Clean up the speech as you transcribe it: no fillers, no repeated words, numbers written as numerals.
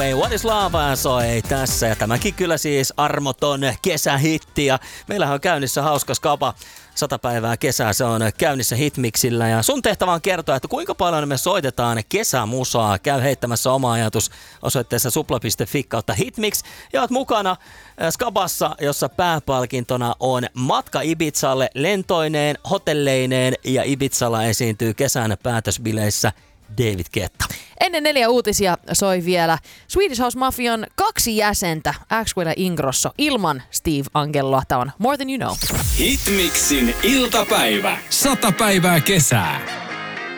Hathaway, What is Love soi tässä. Ja tämäkin kyllä siis armoton kesähitti. Ja meillähän on käynnissä hauska skaba. 100 päivää kesää, se on käynnissä Hitmixillä. Ja sun tehtävä on kertoa, että kuinka paljon me soitetaan kesämusaa. Käy heittämässä oma ajatus osoitteessa supla.fi/Hitmix. Ja oot mukana skabassa, jossa pääpalkintona on matka Ibizalle lentoineen, hotelleineen. Ja Ibizalla esiintyy kesän päätösbileissä David Guetta. Ennen 4 uutisia soi vielä Swedish House Mafian 2 jäsentä, Axwell ja Ingrosso, ilman Steve Angelloa. Tämä on More Than You Know. Hitmixin iltapäivä. 100 päivää kesää.